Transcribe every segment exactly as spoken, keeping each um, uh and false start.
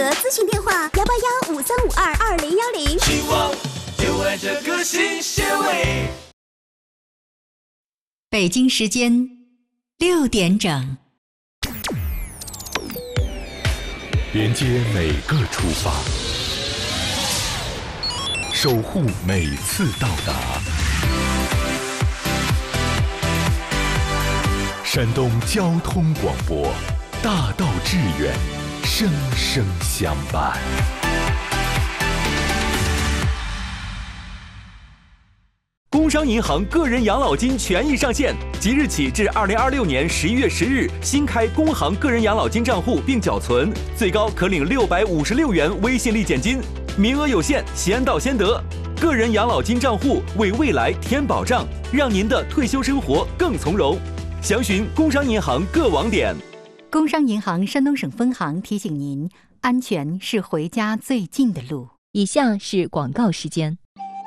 咨询电话：幺八幺五三五二二零幺零。 希望就爱这个新穴位。 北京时间六点整， 连接每个出发，守护每次到达。山东交通广播，大道致远，生生相伴。 工商银行个人养老金权益上线，即日起至二零二六年十一月十日，新开工行个人养老金账户并缴存，最高可领六百五十六元微信立减金，名额有限，先到先得。个人养老金账户为未来添保障，让您的退休生活更从容。详询工商银行各网点。 工商银行山东省分行提醒您：安全是回家最近的路。 以下是广告时间。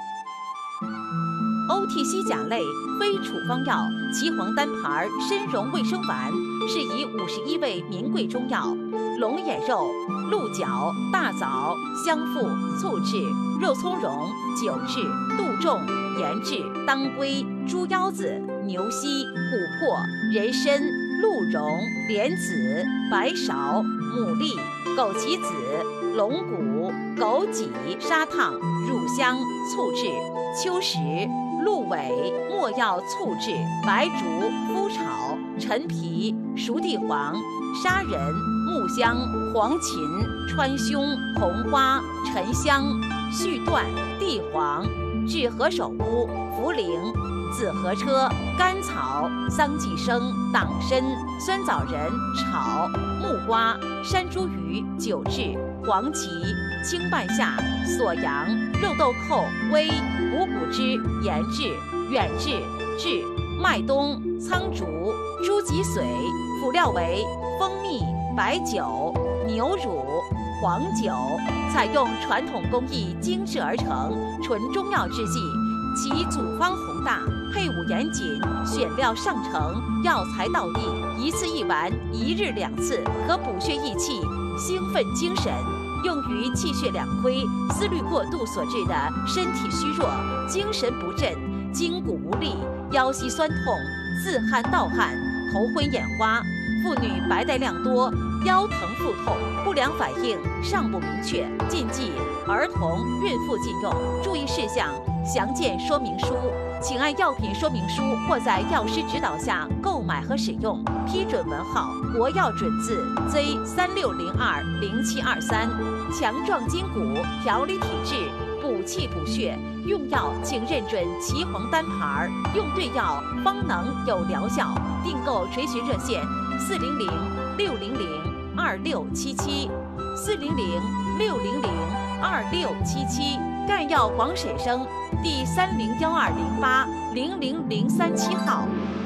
O T C 甲类非处方药岐黄单牌参茸卫生丸是以五十一味名贵中药龙眼肉、鹿角、大枣、香附、醋制、肉苁蓉、酒制、杜仲、盐制、当归、猪腰子、牛膝、琥珀、人参、鹿茸、莲子、白芍、牡蛎、枸杞子、龙骨、枸杞、砂糖、乳香、醋制、秋实、鹿尾、没药醋制、白术、麸炒、陈皮、熟地黄、砂仁、木香、黄芩、川芎、红花、沉香、续断、地黄、治何首乌、茯苓、紫河车、甘草、桑寄生、党参、酸枣仁炒、木瓜、山茱萸酒制、黄芪、青半夏、锁阳、肉豆蔻、微、补骨脂、盐制、远志、制、麦冬、苍竹、猪脊髓，辅料为蜂蜜、白酒、牛乳、黄酒，采用传统工艺精制而成，纯中药制剂，其组方宏大，配伍严谨，选料上乘，药材到地，一次一丸，一日两次，可补血益气，兴奋精神。用于气血两亏、思虑过度所致的身体虚弱、精神不振、筋骨无力、腰膝酸痛、自汗盗汗、头昏眼花，妇女白带量多、腰疼腹痛、不良反应尚不明确，禁忌儿童、孕妇禁用。注意事项详见说明书，请按药品说明书或在药师指导下购买和使用。批准文号：国药准字 Z 三六零二零七二三。强壮筋骨，调理体质，补气补血。用药请认准岐黄单牌，用对药方能有疗效。订购垂询热线：四零零六零零二六七七，四零零六零零二六七七。赣药广沈生第三零幺二零八零零零三七号。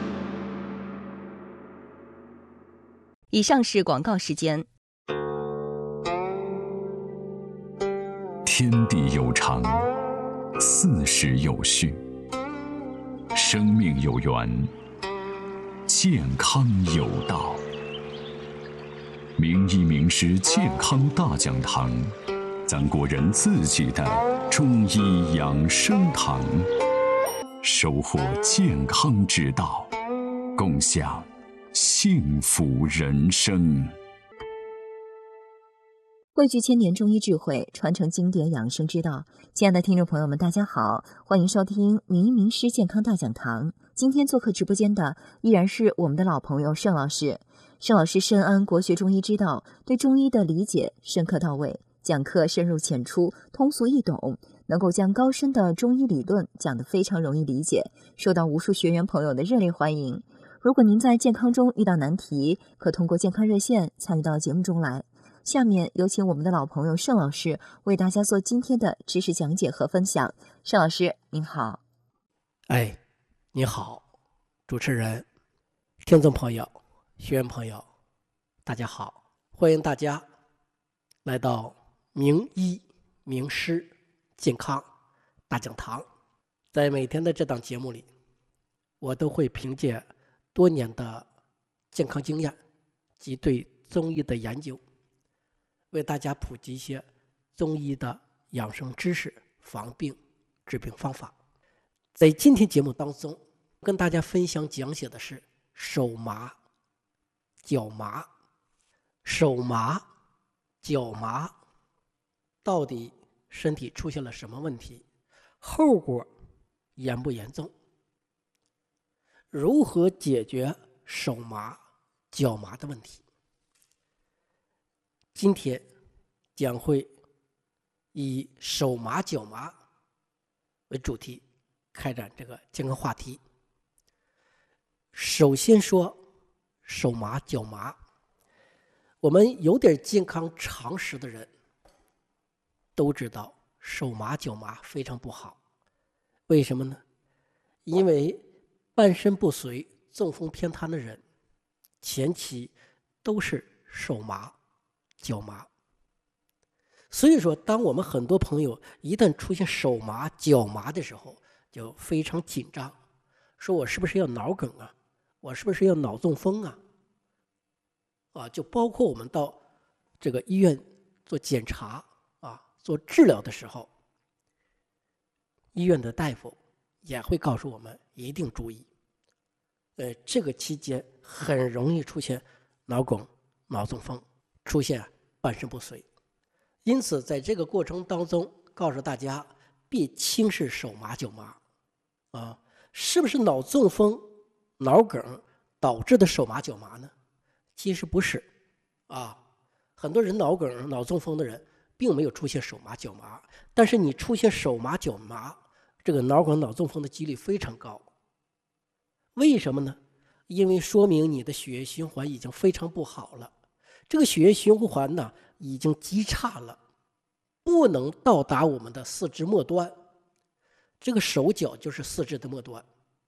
以上是广告时间。 天地有常，四时有序，生命有源，健康有道。名医名师健康大讲堂，咱国人自己的中医养生堂，收获健康之道，共享幸福人生。 汇聚千年中医智慧，传承经典养生之道。亲爱的听众朋友们，大家好，欢迎收听名医名师健康大讲堂。今天做客直播间的依然是我们的老朋友盛老师。盛老师深谙国学中医之道，对中医的理解深刻到位，讲课深入浅出，通俗易懂，能够将高深的中医理论讲得非常容易理解，受到无数学员朋友的热烈欢迎。如果您在健康中遇到难题，可通过健康热线参与到节目中来。下面有请我们的老朋友盛老师为大家做今天的知识讲解和分享。盛老师您好。 哎，你好，主持人、听众朋友、学员朋友，大家好，欢迎大家来到名医名师健康大讲堂。在每天的这档节目里，我都会凭借多年的健康经验及对中医的研究， 为大家普及一些中医的养生知识、防病治病方法。在今天节目当中，跟大家分享讲解的是手麻、脚麻。手麻、脚麻到底身体出现了什么问题？后果严不严重？如何解决手麻、脚麻的问题？今天将会以手麻、脚麻为主题开展这个健康话题。首先说手麻、脚麻，我们有点健康常识的人都知道手麻、脚麻非常不好。为什么呢？因为半身不遂、中风偏瘫的人前期都是手麻、脚麻。所以说，当我们很多朋友一旦出现手麻、脚麻的时候，就非常紧张，说我是不是要脑梗啊？我是不是要脑中风啊？啊，就包括我们到这个医院做检查啊、做治疗的时候，医院的大夫也会告诉我们一定注意。呃，这个期间很容易出现脑梗、脑中风，出现半身不遂。因此，在这个过程当中，告诉大家别轻视手麻、脚麻啊，是不是脑中风、脑梗导致的手麻、脚麻呢？其实不是啊，很多人脑梗、脑中风的人并没有出现手麻、脚麻，但是你出现手麻、脚麻，这个脑梗、脑中风的几率非常高。为什么呢？因为说明你的血液循环已经非常不好了，这个血液循环呢已经极差了，不能到达我们的四肢末端，这个手脚就是四肢的末端，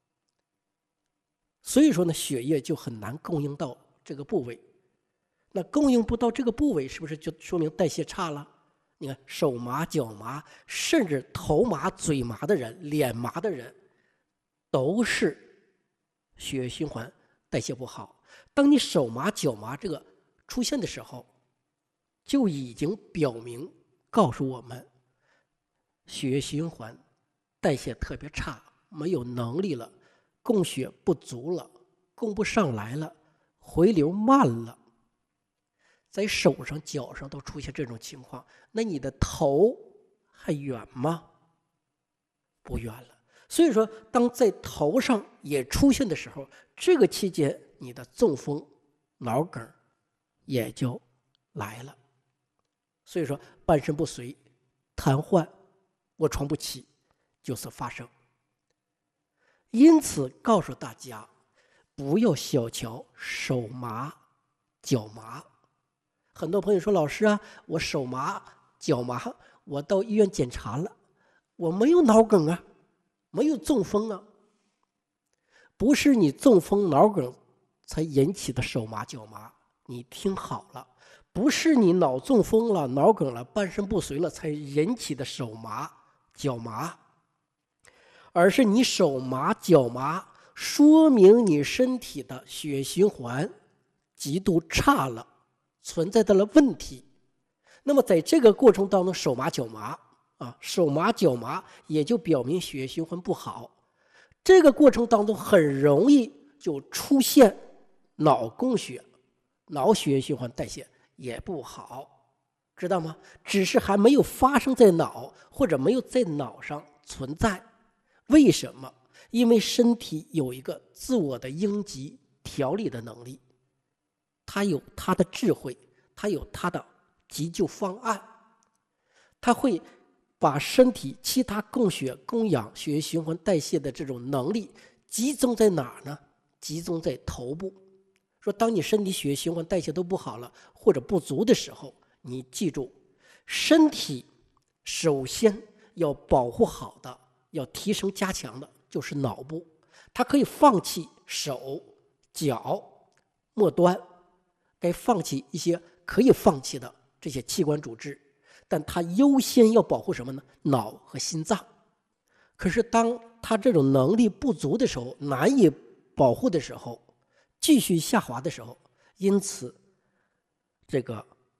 所以说呢，血液就很难供应到这个部位。那供应不到这个部位，是不是就说明代谢差了？你看手麻、脚麻，甚至头麻、嘴麻的人、脸麻的人，都是血液循环代谢不好。当你手麻、脚麻这个出现的时候，就已经表明告诉我们，血液循环代谢特别差，没有能力了，供血不足了，供不上来了，回流慢了。在手上、脚上都出现这种情况，那你的头还远吗？不远了。所以说，当在头上也出现的时候，这个期间你的中风、脑梗也就来了。所以说，半身不遂、瘫痪、卧床不起就是发生。因此，告诉大家，不要小瞧手麻、脚麻。很多朋友说：“老师啊，我手麻、脚麻，我到医院检查了，我没有脑梗啊，没有中风啊。”不是你中风、脑梗才引起的手麻、脚麻，你听好了，不是你脑中风了、脑梗了、半身不遂了才引起的手麻、脚麻，而是你手麻、脚麻，说明你身体的血液循环极度差了，存在的了问题。那么在这个过程当中，手麻、脚麻啊，手麻、脚麻也就表明血液循环不好。这个过程当中很容易就出现脑供血，脑血液循环代谢也不好，知道吗？只是还没有发生在脑，或者没有在脑上存在。为什么？因为身体有一个自我的应急调理的能力，它有它的智慧，它有它的急救方案，它会把身体其他供血、供氧、血液循环代谢的这种能力集中在哪儿呢？集中在头部。说当你身体血液循环代谢都不好了，或者不足的时候，你记住，身体首先要保护好的，要提升加强的就是脑部。它可以放弃手、脚、末端，该放弃一些可以放弃的这些器官组织，但它优先要保护什么呢？脑和心脏。可是当它这种能力不足的时候，难以保护的时候，继续下滑的时候，因此这个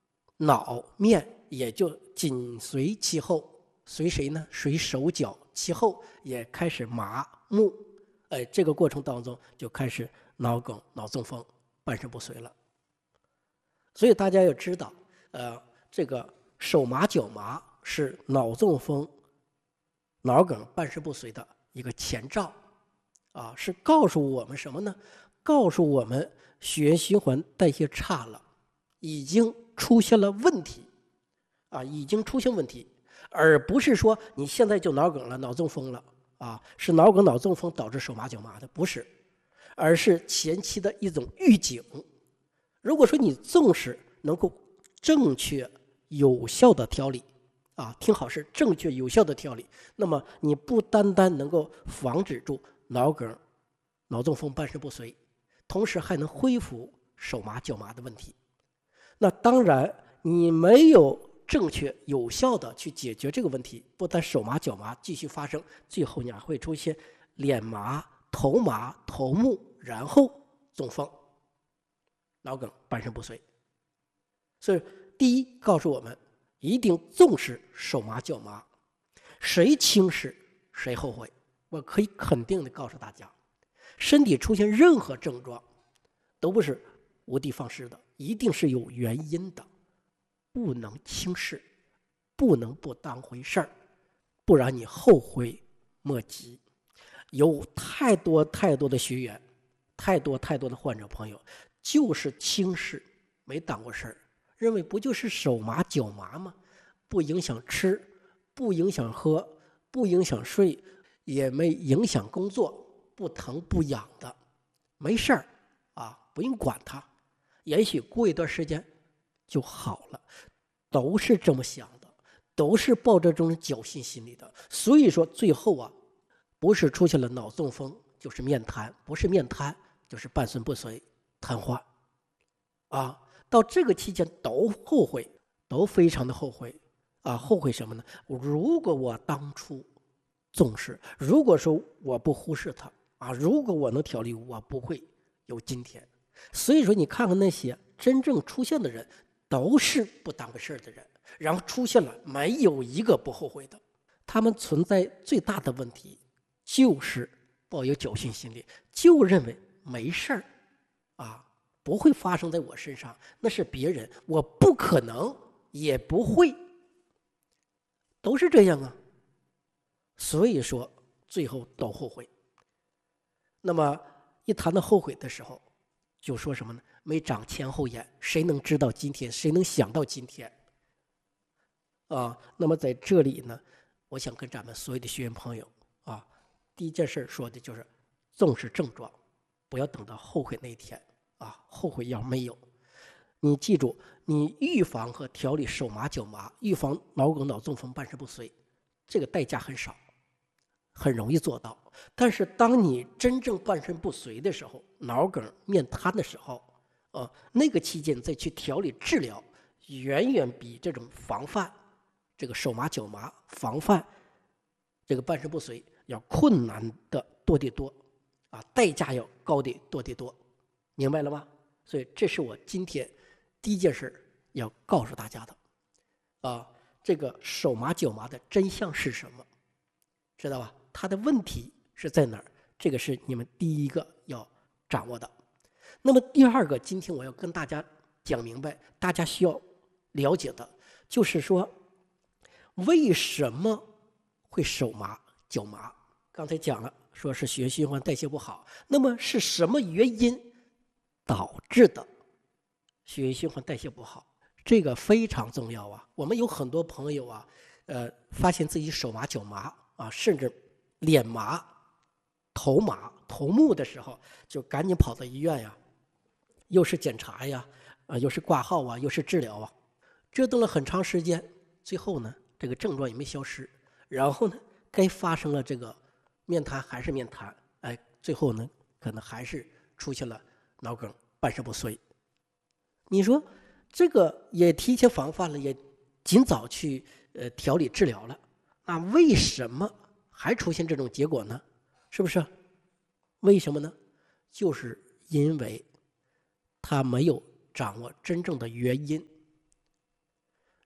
脑面也就紧随其后，随谁呢？随手脚其后也开始麻木，哎，这个过程当中就开始脑梗、脑中风、半身不遂了。所以大家要知道，呃，这个手麻脚麻是脑中风、脑梗、半身不遂的一个前兆，啊，是告诉我们什么呢？告诉我们血液循环代谢差了，已经出现了问题，啊，已经出现问题，而不是说你现在就脑梗了、脑中风了，啊，是脑梗、脑中风导致手麻脚麻的，不是，而是前期的一种预警。如果说你重视能够正确有效的调理，啊，听好，是正确有效的调理，那么你不单单能够防止住脑梗、脑中风、半身不遂，同时还能恢复手麻脚麻的问题。那当然，你没有正确有效的去解决这个问题，不但手麻脚麻继续发生，最后你还会出现脸麻、头麻、头目，然后中风、脑梗、半身不遂。所以第一告诉我们，一定重视手麻脚麻，谁轻视谁后悔。我可以肯定的告诉大家，身体出现任何症状都不是无的放矢的，一定是有原因的，不能轻视，不能不当回事儿，不然你后悔莫及。有太多太多的学员，太多太多的患者朋友，就是轻视，没当过事儿，认为不就是手麻脚麻吗？不影响吃，不影响喝，不影响睡，也没影响工作，不疼不痒的，没事儿啊，不用管它，也许过一段时间就好了，都是这么想的，都是抱着这种侥幸心理的。所以说最后啊，不是出现了脑中风，就是面瘫，不是面瘫就是半身不遂、瘫痪啊。到这个期间都后悔，都非常的后悔啊！后悔什么呢？如果我当初重视，如果说我不忽视它啊，如果我能调理，我不会有今天。所以说，你看看那些真正出现的人，都是不当回事的人，然后出现了，没有一个不后悔的。他们存在最大的问题，就是抱有侥幸心理，就认为没事儿啊。不会发生在我身上，那是别人，我不可能，也不会，都是这样啊。所以说，最后都后悔。那么一谈到后悔的时候，就说什么呢？没长前后眼，谁能知道今天？谁能想到今天？啊，那么在这里呢，我想跟咱们所有的学员朋友啊，第一件事说的就是重视症状，不要等到后悔那一天。啊，后悔药没有，你记住，你预防和调理手麻脚麻，预防脑梗、脑中风、半身不遂，这个代价很少，很容易做到。但是当你真正半身不遂的时候，脑梗、面瘫的时候，啊，那个期间再去调理治疗，远远比这种防范这个手麻脚麻、防范这个半身不遂要困难的多得多，啊，代价要高得多得多。明白了吗？所以这是我今天第一件事要告诉大家的，啊，这个手麻脚麻的真相是什么，知道吧？它的问题是在哪儿？这个是你们第一个要掌握的。那么第二个，今天我要跟大家讲明白，大家需要了解的，就是说为什么会手麻脚麻？刚才讲了，说是血液循环代谢不好，那么是什么原因导致的血液循环代谢不好？这个非常重要啊！我们有很多朋友啊，呃，发现自己手麻脚麻啊，甚至脸麻、头麻、头目的时候，就赶紧跑到医院呀，又是检查呀，啊，又是挂号啊，又是治疗啊，折腾了很长时间，最后呢，这个症状也没消失，然后呢，该发生了这个面瘫还是面瘫，哎，最后呢，可能还是出现了脑梗、半身不遂。你说这个也提前防范了，也尽早去呃调理治疗了，那为什么还出现这种结果呢？是不是？为什么呢？就是因为他没有掌握真正的原因，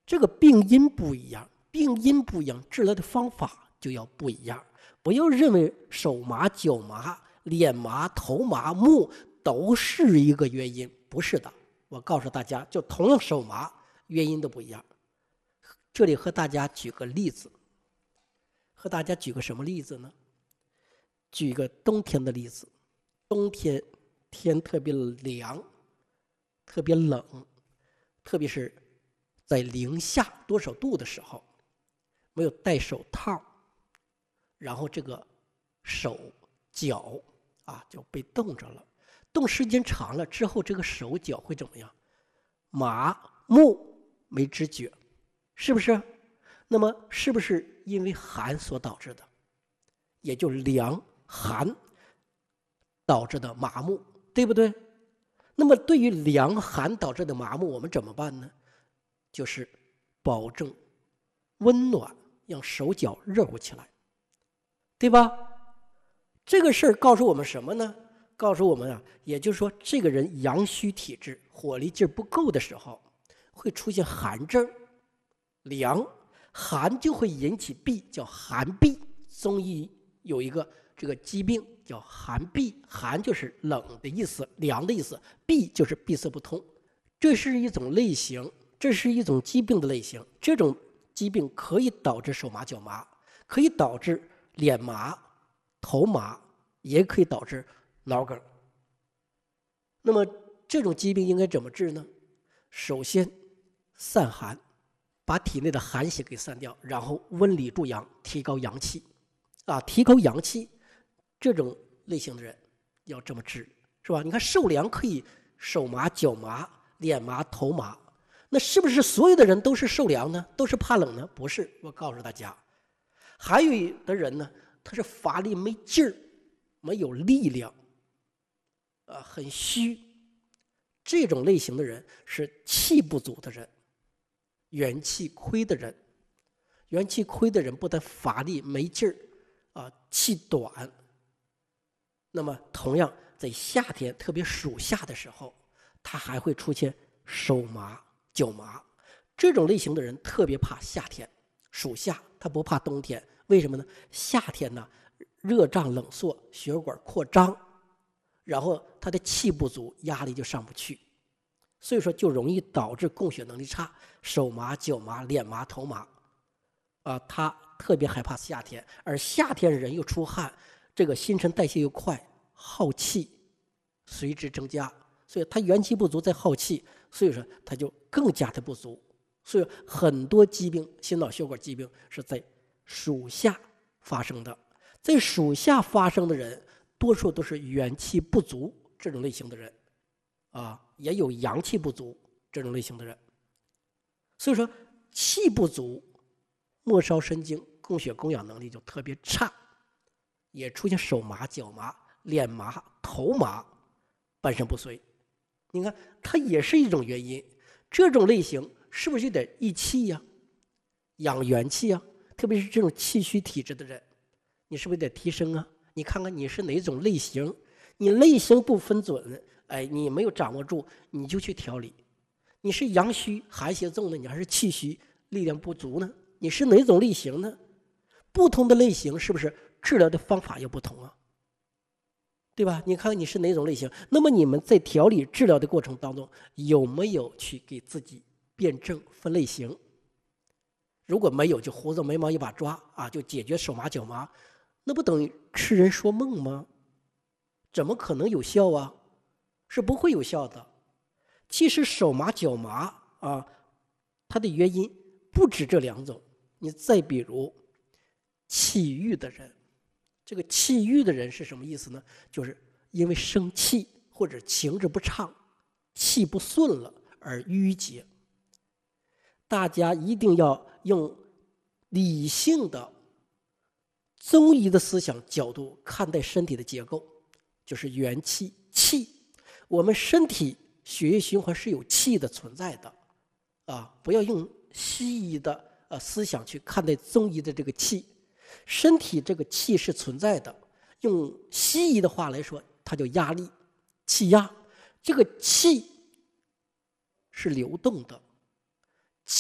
这个病因不一样，病因不一样，治疗的方法就要不一样。不要认为手麻、脚麻、脸麻、头麻、目都是一个原因，不是的。我告诉大家，就同样手麻，原因都不一样。这里和大家举个例子，和大家举个什么例子呢？举个冬天的例子。冬天天特别凉，特别冷，特别是在零下多少度的时候，没有戴手套，然后这个手脚啊就被冻着了。冻时间长了之后，这个手脚会怎么样？麻木，没知觉，是不是？那么是不是因为寒所导致的？也就凉寒导致的麻木，对不对？那么对于凉寒导致的麻木，我们怎么办呢？就是保证温暖，让手脚热乎起来，对吧？这个事儿告诉我们什么呢？告诉我们啊，也就是说，这个人阳虚体质，火力劲儿不够的时候，会出现寒症，凉寒就会引起痹，叫寒痹。中医有一个这个疾病叫寒痹，寒就是冷的意思，凉的意思，闭就是闭塞不通。这是一种类型，这是一种疾病的类型。这种疾病可以导致手麻脚麻，可以导致脸麻头麻，也可以导致脑梗。那么这种疾病应该怎么治呢？首先散寒，把体内的寒邪给散掉，然后温里助阳，提高阳气啊，提高阳气。这种类型的人要这么治，是吧？你看受凉可以手麻脚麻脸麻头麻，那是不是所有的人都是受凉呢？都是怕冷呢？不是，我告诉大家，还有的人呢，他是乏力没劲儿，没有力量啊，很虚。这种类型的人是气不足的人，元气亏的人。元气亏的人不但乏力没劲儿啊，气短。那么同样在夏天，特别暑夏的时候，他还会出现手麻脚麻。这种类型的人特别怕夏天暑夏，他不怕冬天。为什么呢？夏天呢，热胀冷缩，血管扩张，然后他的气不足，压力就上不去，所以说就容易导致供血能力差，手麻脚麻脸麻头麻啊。他特别害怕夏天，而夏天人又出汗，这个新陈代谢又快，耗气随之增加，所以他元气不足再耗气，所以说他就更加的不足。所以很多疾病，心脑血管疾病是在暑夏发生的。在暑夏发生的人，多数都是元气不足这种类型的人啊，也有阳气不足这种类型的人。所以说气不足，末梢神经供血供氧能力就特别差，也出现手麻脚麻脸麻头麻半身不遂。你看它也是一种原因。这种类型是不是就得益气呀、养元气啊？特别是这种气虚体质的人，你是不是得提升啊？你看看你是哪种类型，你类型不分准，哎，你没有掌握住，你就去调理。你是阳虚寒邪重呢，你还是气虚力量不足呢？你是哪种类型呢？不同的类型是不是治疗的方法又不同啊？对吧？你看看你是哪种类型，那么你们在调理治疗的过程当中，有没有去给自己辩证分类型？如果没有，就胡子眉毛一把抓啊，就解决手麻脚麻，那不等于痴人说梦吗？怎么可能有效啊？是不会有效的。其实手麻脚麻啊，它的原因不止这两种。你再比如气郁的人，这个气郁的人是什么意思呢？就是因为生气或者情志不畅，气不顺了而郁结。大家一定要用理性的中医的思想角度看待身体的结构，就是元气气。我们身体血液循环是有气的存在的啊，不要用西医的呃思想去看待中医的这个气。身体这个气是存在的，用西医的话来说，它叫压力、气压。这个气是流动的，气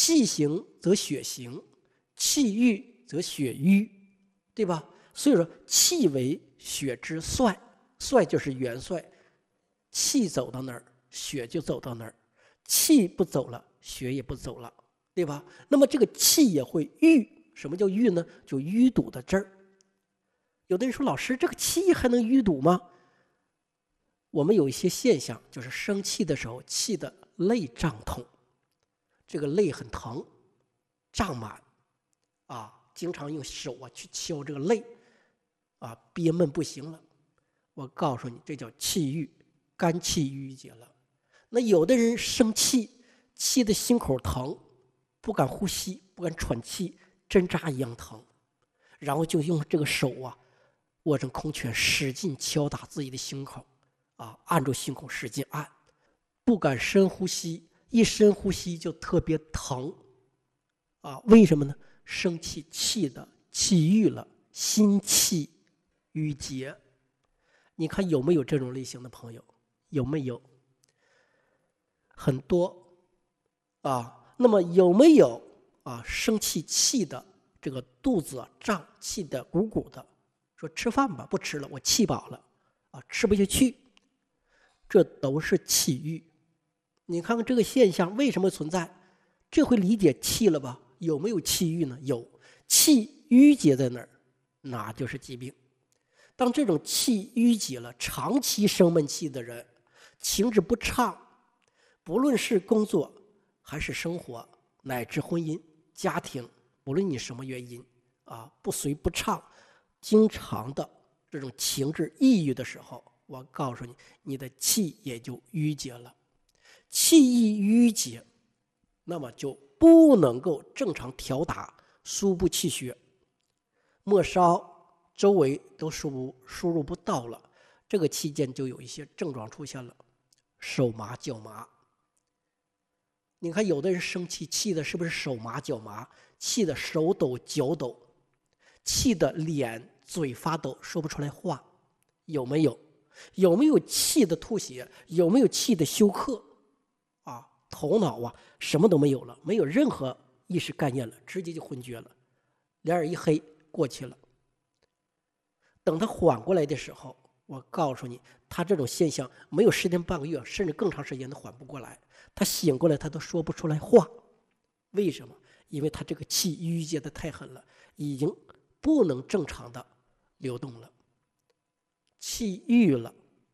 气行则血行，气郁则血瘀，对吧？所以说气为血之帅，帅就是元帅，气走到那儿，血就走到那儿，气不走了，血也不走了，对吧？那么这个气也会郁，什么叫郁呢？就淤堵的这儿。有的人说，老师，这个气还能淤堵吗？我们有一些现象，就是生气的时候，气的肋胀痛，这个肋很疼，胀满，啊，经常用手啊去敲这个肋，啊，憋闷不行了。我告诉你，这叫气郁，肝气郁结了。那有的人生气，气的心口疼，不敢呼吸，不敢喘气，针扎一样疼，然后就用这个手啊握成空拳，使劲敲打自己的心口，啊，按住心口使劲按，不敢深呼吸，一深呼吸就特别疼，啊，为什么呢？生气气的气郁了，心气郁结。你看有没有这种类型的朋友？有没有？很多啊。那么有没有啊生气气的这个肚子啊胀，气的鼓鼓的，说吃饭吧，不吃了，我气饱了啊，吃不下去，这都是气郁。你看看这个现象为什么存在？这回理解气了吧？有没有气郁呢？有，气郁结在那儿，那就是疾病。当这种气郁结了，长期生闷气的人，情志不畅，不论是工作还是生活，乃至婚姻家庭，不论你什么原因啊，不随不畅，经常的这种情志抑郁的时候，我告诉你，你的气也就郁结了。气一郁结，那么就不能够正常调达输布气血，末梢周围都输入输入不到了，这个期间就有一些症状出现了，手麻脚麻。你看有的人生气，气的是不是手麻脚麻？气的手抖脚抖，气的脸嘴发抖，说不出来话，有没有？有没有气的吐血？有没有气的休克？啊，头脑啊什么都没有了，没有任何意识概念了，直接就昏厥了，脸儿一黑过去了。等他缓过来的时候，我告诉你，他这种现象没有十天半个月，甚至更长时间都缓不过来。他醒过来，他都说不出来话，为什么？因为他这个气郁结的太狠了，已经不能正常的流动了，气郁了。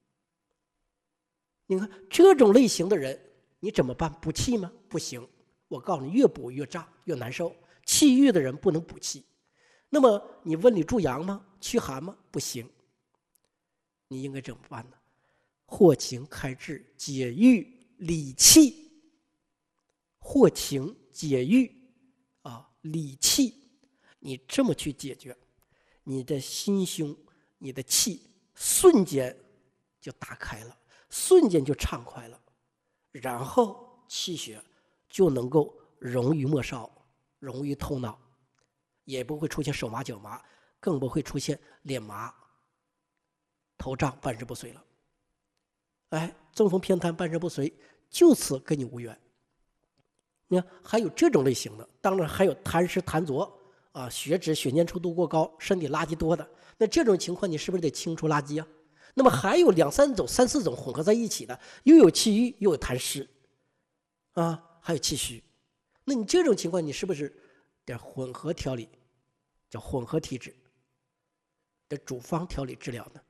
你看这种类型的人，你怎么办？补气吗？不行。我告诉你，越补越胀，越难受。气郁的人不能补气。那么你温里助阳吗？驱寒吗？不行。你应该怎么办呢？和情开治，解郁理气。和情解郁啊，理气。你这么去解决，你的心胸，你的气瞬间就打开了，瞬间就畅快了，然后气血就能够溶于末梢，溶于头脑，也不会出现手麻脚麻，更不会出现脸麻、头胀、半身不遂了。哎，中风偏瘫、半身不遂，就此跟你无缘。你看，还有这种类型的，当然还有痰湿痰浊啊，血脂、血粘稠度过高，身体垃圾多的。那这种情况，你是不是得清除垃圾啊？那么还有两三种、三四种混合在一起的，又有气郁，又有痰湿，啊，还有气虚。那你这种情况，你是不是得混合调理，叫混合体质，得主方调理治疗呢？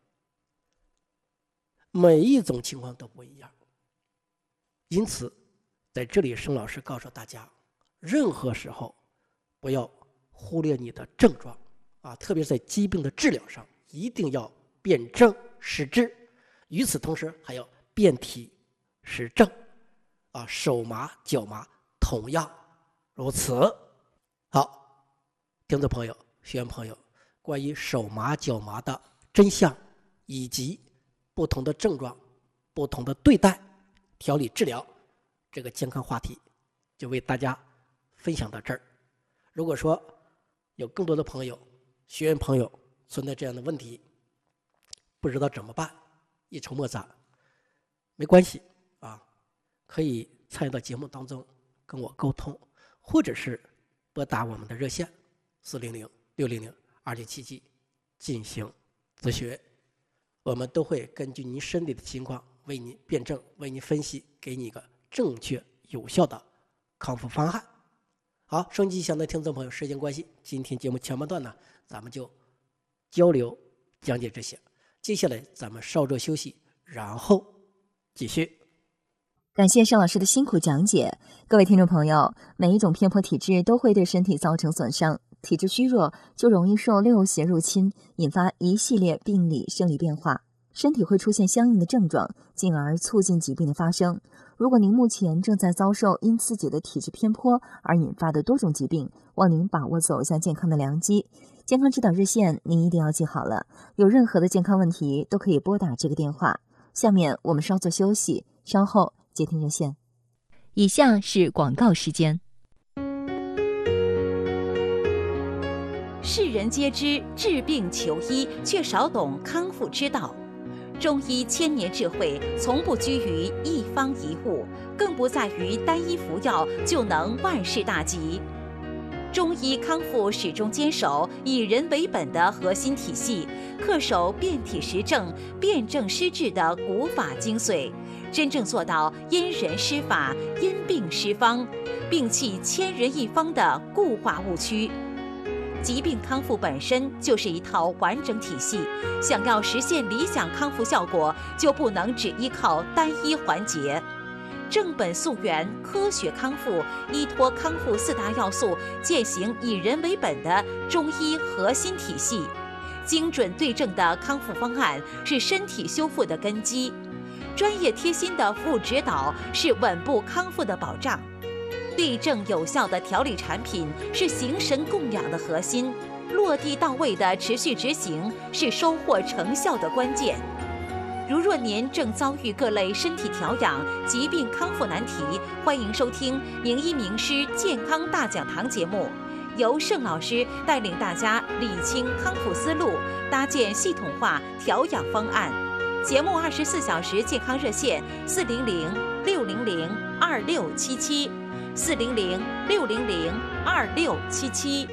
每一种情况都不一样。因此，在这里，盛老师告诉大家，任何时候不要忽略你的症状啊，特别在疾病的治疗上，一定要辨证施治。与此同时，还要辨体施症啊，手麻脚麻同样如此。好，听众朋友、学员朋友，关于手麻脚麻的真相以及不同的症状、不同的对待、调理治疗这个健康话题，就为大家分享到这儿。如果说有更多的朋友、学员朋友存在这样的问题，不知道怎么办，一筹莫展，没关系啊，可以参与到节目当中跟我沟通， 或者是拨打我们的热线四零零六零零二零七七进行咨询，我们都会根据您身体的情况为您辩证，为您分析，给你一个正确有效的康复方案。好，收音机前的听众朋友，时间关系，今天节目前半段呢，咱们就交流讲解这些。接下来咱们稍作休息，然后继续。 感谢盛老师的辛苦讲解。各位听众朋友，每一种偏颇体质都会对身体造成损伤，体质虚弱就容易受六邪入侵，引发一系列病理生理变化，身体会出现相应的症状，进而促进疾病的发生。如果您目前正在遭受因自己的体质偏颇而引发的多种疾病，望您把握走向健康的良机。健康指导热线您一定要记好了，有任何的健康问题都可以拨打这个电话。下面我们稍作休息，稍后接听热线。以下是广告时间。 世人皆知治病求医，却少懂康复之道。中医千年智慧，从不拘于一方一物，更不在于单一服药就能万事大吉。中医康复始终坚守以人为本的核心体系，恪守辨体施证、辨证施治的古法精髓，真正做到因人施法、因病施方，摒弃千人一方的固化误区。疾病康复本身就是一套完整体系，想要实现理想康复效果，就不能只依靠单一环节。正本溯源，科学康复，依托康复四大要素，践行以人为本的中医核心体系。精准对症的康复方案是身体修复的根基，专业贴心的服务指导是稳步康复的保障。对症有效的调理产品是形神供养的核心，落地到位的持续执行是收获成效的关键。如若您正遭遇各类身体调养、疾病康复难题，欢迎收听名医名师健康大讲堂节目，由盛老师带领大家理清康复思路，搭建系统化调养方案。节目二十四小时健康热线四零零六零零二六七七。四零零六零零二六七七。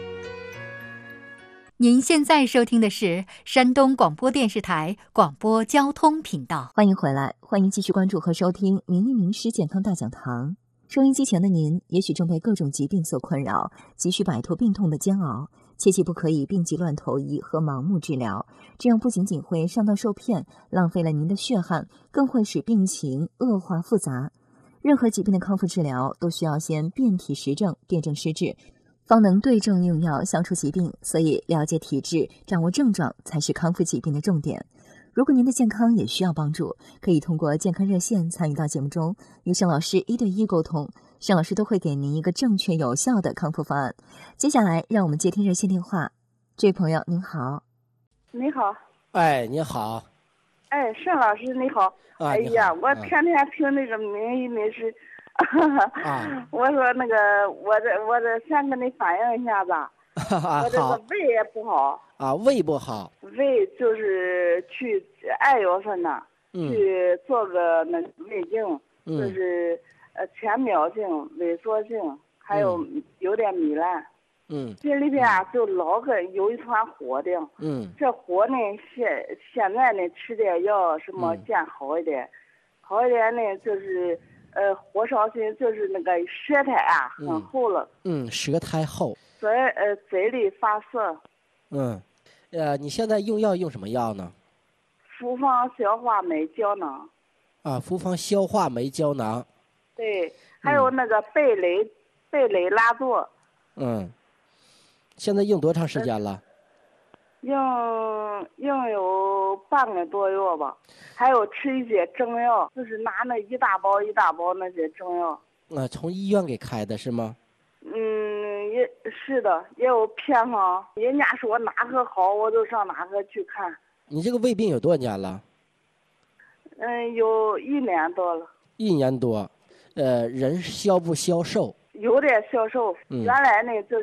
您现在收听的是山东广播电视台广播交通频道。 欢迎回来，欢迎继续关注和收听名医名师健康大讲堂。收音机前的您，也许正被各种疾病所困扰，急需摆脱病痛的煎熬，切记不可以病急乱投医和盲目治疗，这样不仅仅会上当受骗，浪费了您的血汗，更会使病情恶化复杂。任何疾病的康复治疗都需要先辨体施证、辨证施治，方能对症用药消除疾病。所以了解体质、掌握症状才是康复疾病的重点。如果您的健康也需要帮助，可以通过健康热线参与到节目中，与盛老师一对一沟通，盛老师都会给您一个正确有效的康复方案。接下来让我们接听热线电话。这位朋友您好。 你好。 哎，你好。 哎，盛老师你好。 啊、 哎呀，我天天听那个名医名师，啊、我说那个我这我这先跟你反映一下子， 啊、 我这个胃也不好啊，胃不好， 胃就是去二月份呢、嗯，去做个那胃镜，嗯、就是呃浅表性、萎缩性，还有有点糜烂。 嗯， 这里边啊就老个有一团火的， 嗯， 这火呢现现在呢吃点药什么见好一点，嗯、好一点呢就是呃火烧心就是那个舌苔啊很厚了， 嗯，嗯舌苔厚， 嘴呃嘴里发涩， 嗯，呃你现在用药用什么药呢？ 复方消化酶胶囊， 啊，复方消化酶胶囊， 对，还有那个贝雷、嗯、贝雷拉唑， 嗯。现在用多长时间了？ 用用有半个多月吧，还有吃一些中药，就是拿那一大包一大包那些中药。 啊，从医院给开的是吗？ 嗯，也是的，也有偏方，人家说哪个好，我就上哪个去看。 你这个胃病有多少年了？ 嗯，有一年多了。 一年多，呃，人消不消瘦？ 有点消瘦， 嗯、 原来呢就是。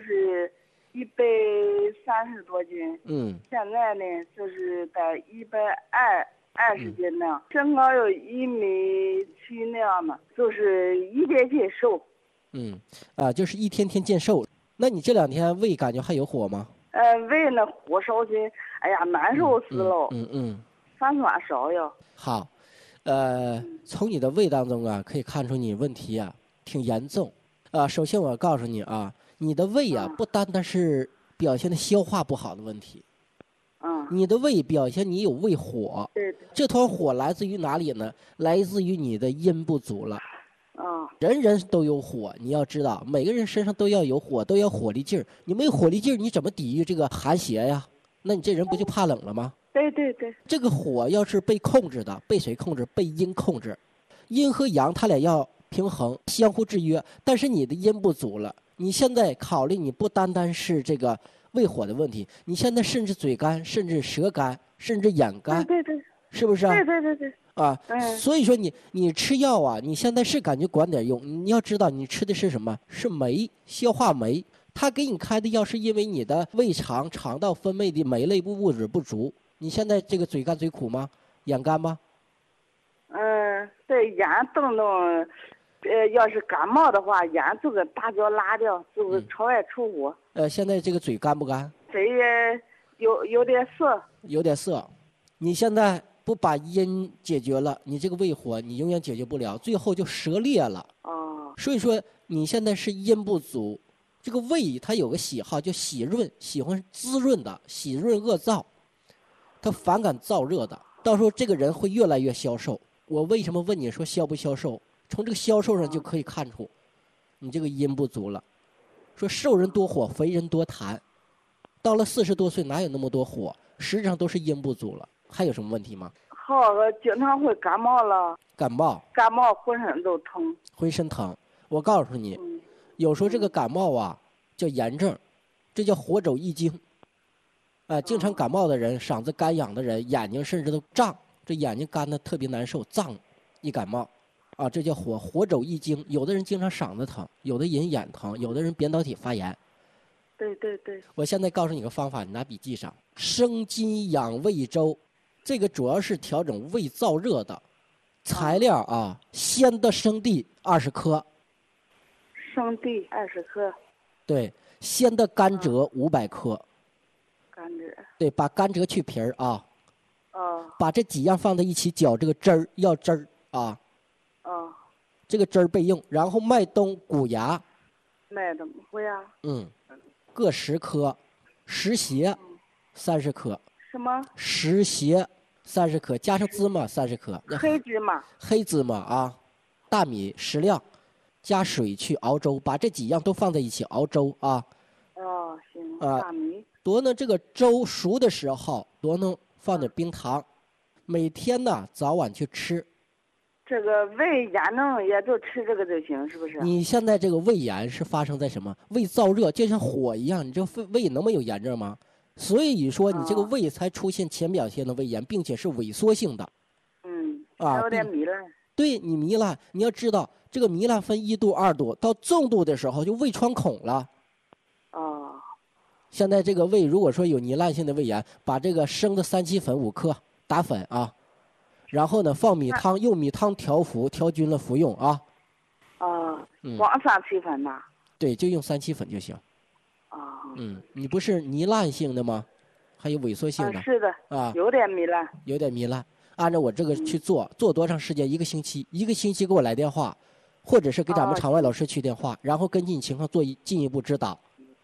一百三十多斤， 嗯， 现在呢就是在一百二二十斤那样，身高有一米七那样的，就是一点点瘦， 嗯，啊，就是一天天见瘦。那你这两天胃感觉还有火吗？ 呃，胃那火烧起，哎呀，难受死了。 嗯嗯。嗯反发烧呀。 好，呃，从你的胃当中啊，可以看出你问题啊挺严重。啊、呃，首先我告诉你啊，你的胃啊、嗯、不单单是表现的消化不好的问题。 嗯。 你的胃表现你有胃火。 对对。 这团火来自于哪里呢？来自于你的阴不足了。 嗯。 人人都有火，你要知道，每个人身上都要有火，都要火力劲儿。你没有火力劲儿，你怎么抵御这个寒邪呀？那你这人不就怕冷了吗？ 对对对。 这个火要是被控制的，被谁控制？被阴控制。阴和阳它俩要平衡，相互制约。但是你的阴不足了，你现在考虑你不单单是这个胃火的问题，你现在甚至嘴干，甚至舌干，甚至眼干。 对对对。 是不是啊？ 对对对对。 啊， 嗯。 所以说你你吃药啊，你现在是感觉管点用，你要知道你吃的是什么？是酶，消化酶。他给你开的药是因为你的胃肠肠道分泌的酶类物质不足。你现在这个嘴干嘴苦吗？眼干吗？ 嗯，对，眼瞪瞪，呃，要是感冒的话，眼就跟大脚拉掉，就是朝外出火。 呃，现在这个嘴干不干？ 嘴也有有点涩。 有点涩。你现在不把阴解决了，你这个胃火你永远解决不了，最后就舌裂了。 哦。 所以说你现在是阴不足。这个胃它有个喜好，叫喜润，喜欢滋润的，喜润恶燥，它反感燥热的。到时候这个人会越来越消瘦。我为什么问你说消不消瘦？从这个消瘦上就可以看出，你这个阴不足了。说瘦人多火，肥人多痰。到了四十多岁，哪有那么多火？实际上都是阴不足了。还有什么问题吗？ 好，我经常会感冒了。 感冒。 感冒浑身都疼。 浑身疼。我告诉你。 嗯。 有时候这个感冒啊，叫炎症，这叫火肘易惊。啊、呃，经常感冒的人，嗓子干痒的人，眼睛甚至都胀，这眼睛干的特别难受，胀，一感冒，啊，这叫火火肘易惊。有的人经常嗓子疼，有的人眼疼，有的人扁桃体发炎。 对对对。 我现在告诉你个方法，你拿笔记上：生津养胃粥，这个主要是调整胃燥热的。材料啊，鲜的生地二十克。 生地二十克， 对，鲜的甘蔗五百克， 甘蔗， 对，把甘蔗去皮儿啊， 哦， 把这几样放在一起搅这个汁儿，要汁儿啊， 哦， 这个汁儿备用。然后麦冬、谷芽， 麦冬、谷芽， 嗯，各十克，石斛三十克， 什么？ 石斛三十克，加上芝麻三十克， 黑芝麻， 黑芝麻啊，大米适量。加水去熬粥，把这几样都放在一起熬粥啊。 哦，行。 啊， 大米。 多呢，这个粥熟的时候，多能放点冰糖。每天呢，早晚去吃。 这个胃炎症也就吃这个就行，是不是？ 你现在这个胃炎是发生在什么？胃燥热，就像火一样，你这胃胃能没有炎症吗？所以说你这个胃才出现浅表现的胃炎，并且是萎缩性的。 嗯。 啊， 有点糜烂。 对你糜烂，你要知道。这个糜烂分一度、二度，到重度的时候就胃穿孔了。 哦。 现在这个胃如果说有糜烂性的胃炎，把这个生的三七粉五克打粉啊，然后呢放米汤，用米汤调服，调均了服用啊。 哦。光三七粉呐？ 对，就用三七粉就行。 哦。 嗯，你不是糜烂性的吗？还有萎缩性的。 啊、是的。 啊。 有点糜烂。 有点糜烂，按照我这个去做，嗯、做多长时间？一个星期，一个星期给我来电话。或者是给咱们场外老师去电话，哦、然后根据你情况做一进一步指导。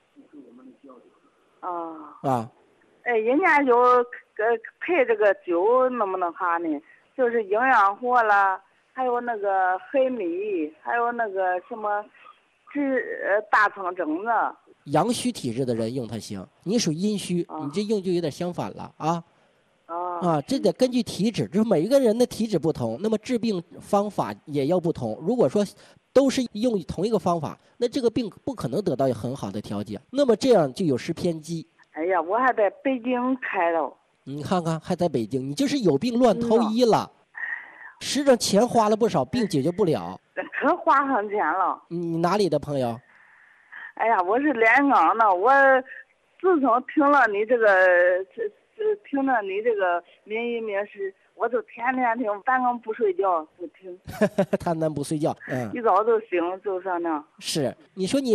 哦。 啊。 哎，人家有呃配这个酒能不能哈呢？就是营养货了，还有那个黑米，还有那个什么治呃大肠疹子。 阳虚体质的人用它行，你属阴虚， 哦、 你这用就有点相反了啊。 哦。 啊，这得根据体质，就是每一个人的体质不同，那么治病方法也要不同。如果说都是用同一个方法，那这个病不可能得到很好的调节，那么这样就有失偏激。 哎呀，我还在北京开了。 你看看，还在北京，你就是有病乱投医了。实际上钱花了不少，病解决不了。 可花上钱了。 你哪里的朋友？ 哎呀，我是连岗的。我自从听了你这个，这这听了你这个名医名师， 我就天天听，反正不睡觉不听。 谈谈不睡觉，嗯， 一早就醒就上那。 是，你说你